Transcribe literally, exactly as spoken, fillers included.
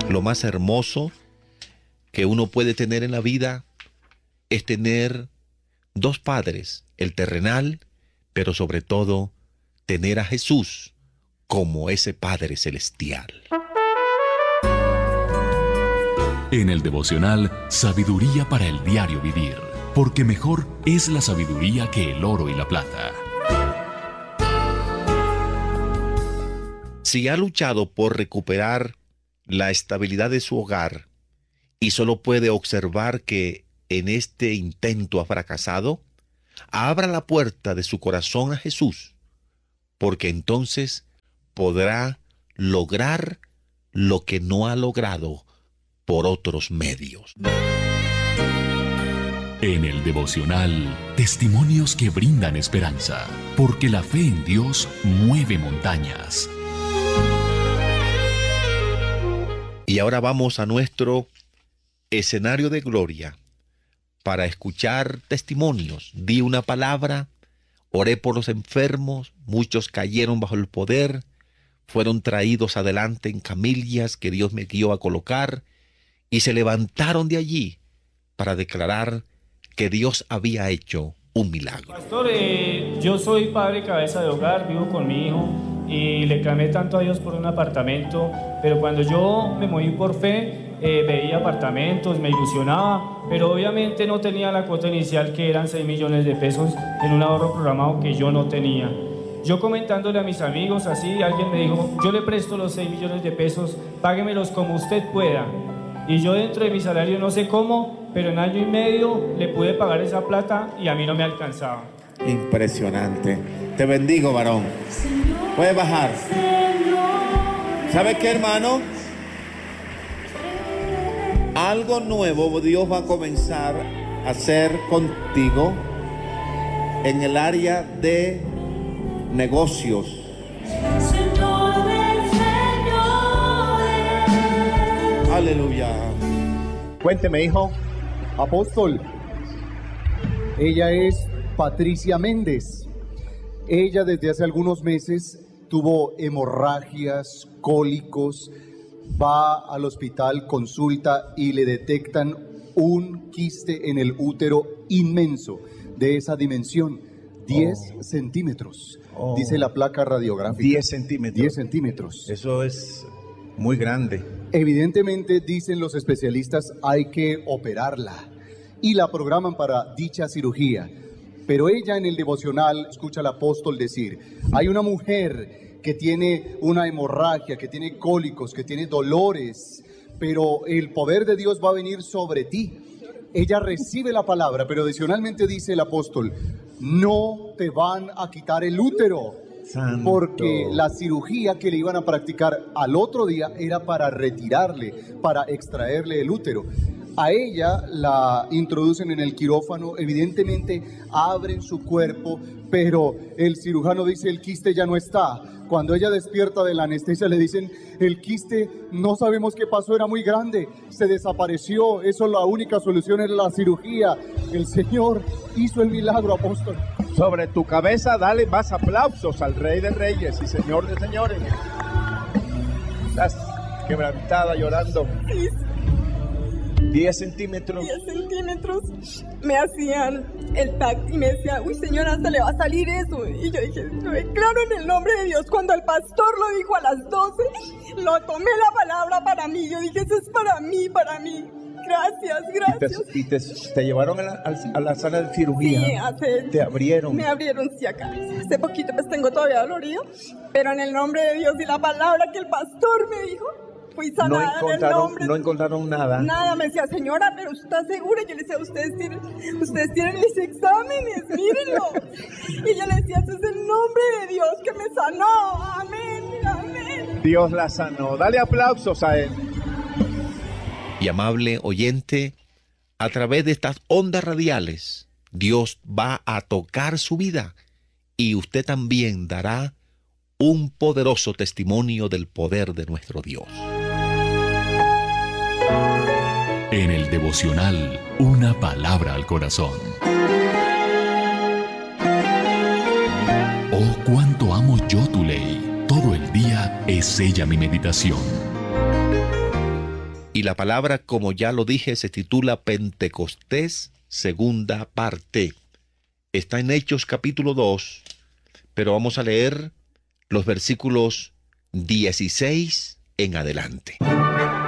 Lo más hermoso que uno puede tener en la vida es tener dos padres, el terrenal, pero sobre todo tener a Jesús como ese Padre celestial. En el devocional, sabiduría para el diario vivir, porque mejor es la sabiduría que el oro y la plata. Si ha luchado por recuperar la estabilidad de su hogar y solo puede observar que en este intento ha fracasado, abra la puerta de su corazón a Jesús, porque entonces podrá lograr lo que no ha logrado por otros medios. En el devocional, testimonios que brindan esperanza, porque la fe en Dios mueve montañas. Y ahora vamos a nuestro escenario de gloria para escuchar testimonios. Di una palabra, oré por los enfermos, muchos cayeron bajo el poder, fueron traídos adelante en camillas que Dios me guió a colocar y se levantaron de allí para declarar que Dios había hecho un milagro. Pastor, eh, yo soy padre cabeza de hogar, vivo con mi hijo y le clamé tanto a Dios por un apartamento, pero cuando yo me moví por fe, eh, veía apartamentos, me ilusionaba, pero obviamente no tenía la cuota inicial, que eran seis millones de pesos en un ahorro programado que yo no tenía. Yo comentándole a mis amigos así, alguien me dijo, yo le presto los seis millones de pesos, páguemelos como usted pueda. Y yo dentro de mi salario no sé cómo, pero en año y medio le pude pagar esa plata y a mí no me alcanzaba. Impresionante. Te bendigo, varón. Puedes bajar. ¿Sabes qué, hermano? Algo nuevo Dios va a comenzar a hacer contigo en el área de negocios. Aleluya. Cuénteme, hijo. Apóstol. Ella es Patricia Méndez. Ella desde hace algunos meses tuvo hemorragias, cólicos, va al hospital, consulta y le detectan un quiste en el útero inmenso, de esa dimensión, diez oh. centímetros, oh. dice la placa radiográfica. diez centímetros. diez centímetros. Eso es muy grande. Evidentemente, dicen los especialistas, hay que operarla y la programan para dicha cirugía. Pero ella en el devocional escucha al apóstol decir, hay una mujer que tiene una hemorragia, que tiene cólicos, que tiene dolores, pero el poder de Dios va a venir sobre ti. Ella recibe la palabra, pero adicionalmente dice el apóstol, no te van a quitar el útero. Santo. Porque la cirugía que le iban a practicar al otro día era para retirarle, para extraerle el útero. A ella la introducen en el quirófano, evidentemente abren su cuerpo, pero el cirujano dice el quiste ya no está. Cuando ella despierta de la anestesia le dicen, el quiste no sabemos qué pasó, era muy grande, se desapareció, eso la única solución era la cirugía. El Señor hizo el milagro, apóstol. Sobre tu cabeza dale más aplausos al Rey de Reyes y Señor de Señores. Estás quebrantada llorando. Sí. diez centímetros. diez centímetros. Me hacían el tac y me decía, uy señora, hasta le va a salir eso. Y yo dije, lo declaro en el nombre de Dios. Cuando el pastor lo dijo a las doce, lo tomé la palabra para mí. Yo dije, eso es para mí, para mí. Gracias, gracias. ¿Y te, y te, te llevaron a la, a la sala de cirugía? Sí, hace... ¿Te abrieron? Me abrieron, sí, acá. Hace poquito pues tengo todavía dolorido, pero en el nombre de Dios y la palabra que el pastor me dijo, fui sanada no en el nombre. No encontraron nada. Nada, me decía, señora, pero usted está segura. Yo le decía, ustedes tienen, ustedes tienen mis exámenes, mírenlo. Y yo le decía, ese es el nombre de Dios que me sanó. Amén, amén. Dios la sanó. Dale aplausos a él. Y amable oyente, a través de estas ondas radiales, Dios va a tocar su vida y usted también dará un poderoso testimonio del poder de nuestro Dios. En el devocional, una palabra al corazón. Oh, cuánto amo yo tu ley. Todo el día es ella mi meditación. Y la palabra, como ya lo dije, se titula Pentecostés, segunda parte. Está en Hechos capítulo dos, pero vamos a leer los versículos dieciséis en adelante.